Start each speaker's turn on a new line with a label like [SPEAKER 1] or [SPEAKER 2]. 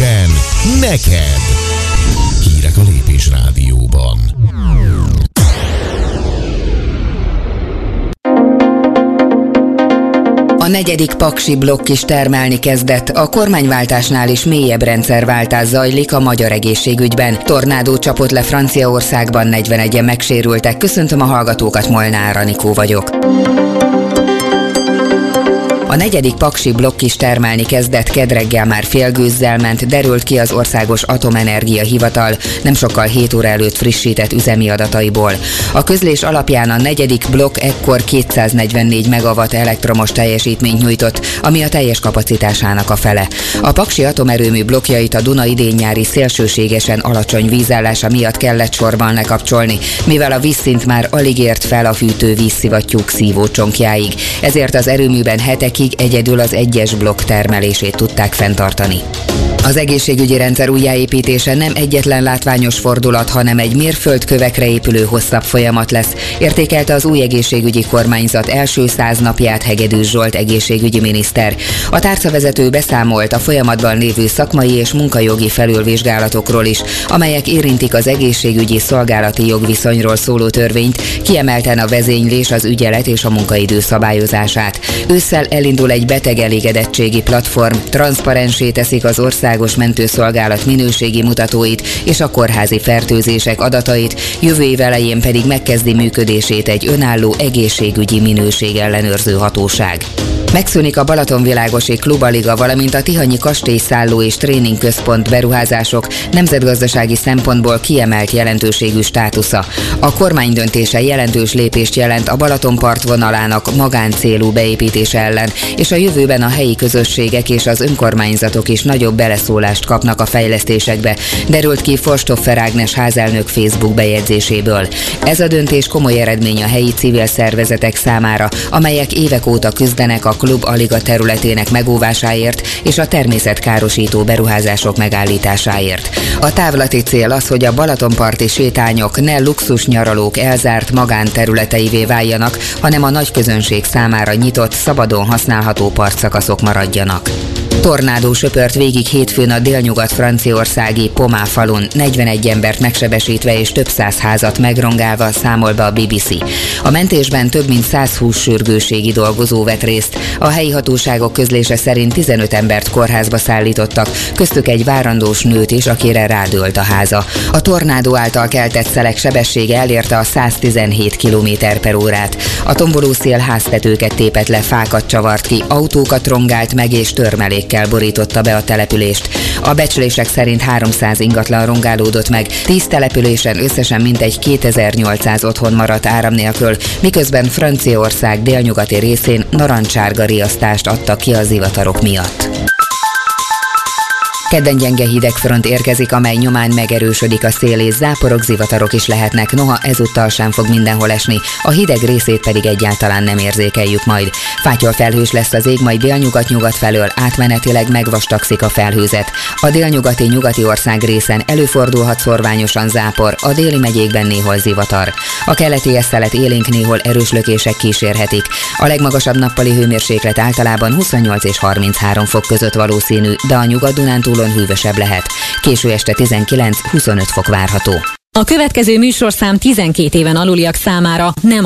[SPEAKER 1] Rögtön neked. Hírek a Lépés Rádióban.
[SPEAKER 2] A 4. paksi blokk is termelni kezdett, a kormányváltásnál is mélyebb rendszerváltás zajlik a magyar egészségügyben. Tornádó csapott le Franciaországban, 41-en megsérültek. Köszöntöm a hallgatókat, Molnár Anikó vagyok. A 4. paksi blokk is termelni kezdett, kedd reggel már félgőzzel ment, derült ki az Országos Atomenergia Hivatal nem sokkal 7 óra előtt frissített üzemi adataiból. A közlés alapján a 4. blokk ekkor 244 megawatt elektromos teljesítményt nyújtott, ami a teljes kapacitásának a fele. A paksi atomerőmű blokkjait a Duna idén-nyári szélsőségesen alacsony vízállása miatt kellett sorban lekapcsolni, mivel a vízszint már alig ért fel a hűtő vízszivattyúk szívócsonkjáig. Ezért az erőműben hetekig egyedül az 1-es blokk termelését tudták fenntartani. Az egészségügyi rendszer újjáépítése nem egyetlen látványos fordulat, hanem egy mérföldkövekre épülő hosszabb folyamat lesz, értékelte az új egészségügyi kormányzat első 100 napját Hegedűs Zsolt egészségügyi miniszter. A tárcavezető beszámolt a folyamatban lévő szakmai és munkajogi felülvizsgálatokról is, amelyek érintik az egészségügyi szolgálati jogviszonyról szóló törvényt, kiemelten a vezénylés, az ügyelet és a munkaidő szabályozását. Ősszel elindul egy betegelégedettségi platform, transzparenssé teszik az országos mentőszolgálat minőségi mutatóit és a kórházi fertőzések adatait, jövő év elején pedig megkezdi működését egy önálló egészségügyi minőségellenőrző hatóság. Megszűnik a Balatonvilágosi Klubaliga, valamint a Tihanyi kastélyszálló és tréningközpont beruházások nemzetgazdasági szempontból kiemelt jelentőségű státusza. A kormány döntése jelentős lépést jelent a Balaton partvonalának magáncélú beépítése ellen, és a jövőben a helyi közösségek és az önkormányzatok is nagyobb beleszólást kapnak a fejlesztésekbe, derült ki Forstoffer Ágnes házelnök Facebook bejegyzéséből. Ez a döntés komoly eredmény a helyi civil szervezetek számára, amelyek évek óta küzdenek a Klubaliga területének megóvásáért és a természetkárosító beruházások megállításáért. A távlati cél az, hogy a balatonparti sétányok ne luxus nyaralók elzárt magánterületeivé váljanak, hanem a nagy közönség számára nyitott, szabadon használható partszakaszok maradjanak. Tornádó söpört végig hétfőn a délnyugat-franciaországi Pomá falun, 41 embert megsebesítve és több száz házat megrongálva, számol be a BBC. A mentésben több mint 120 sürgősségi dolgozó vett részt. A helyi hatóságok közlése szerint 15 embert kórházba szállítottak, köztük egy várandós nőt is, akire rádőlt a háza. A tornádó által keltett szelek sebessége elérte a 117 km/órát. A tomboló szél háztetőket tépett le, fákat csavart ki, autókat rongált meg és törmelékkel borította be a települést. A becslések szerint 300 ingatlan rongálódott meg, 10 településen összesen mintegy 2800 otthon maradt áram nélkül, miközben Franciaország délnyugati részén narancsárga riasztást adtak ki a zivatarok miatt. Kedden gyenge hidegfront érkezik, amely nyomán megerősödik a szél és záporok, zivatarok is lehetnek, noha ezúttal sem fog mindenhol esni, a hideg részét pedig egyáltalán nem érzékeljük majd. Fátyol felhős lesz az ég, majd délnyugat-nyugat felől, átmenetileg megvastagszik a felhőzet. A délnyugati nyugati ország részen előfordulhat szorványosan zápor, a déli megyékben néhol zivatar. A keleti eszelet élénk, néhol erős lökések kísérhetik. A legmagasabb nappali hőmérséklet általában 28 és 33 fok között valószínű, de a Nyugat-Dunántúlon hűvösebb lehet. Késő este 19-25 fok várható.
[SPEAKER 3] A következő műsorszám 12 éven aluliak számára nem